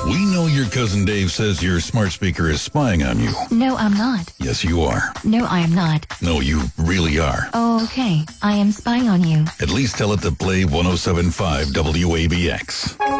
We know your cousin Dave says your smart speaker is spying on you. No, I'm not. Yes, you are. No, I am not. No, you really are. Oh, okay. I am spying on you. At least tell it to play 107.5 WABX.